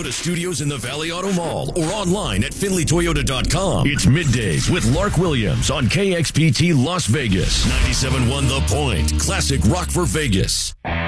Toyota studios in the Valley Auto Mall or online at FinleyToyota.com. It's Middays with Lark Williams on KXPT Las Vegas. 97.1 The Point. Classic rock for Vegas.